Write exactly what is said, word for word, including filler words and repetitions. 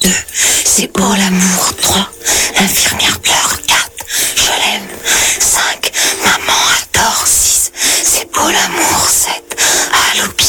deux, c'est beau l'amour. trois, l'infirmière pleure. quatre, je l'aime. cinq, maman adore. six, c'est beau l'amour. sept, à l'hôpital.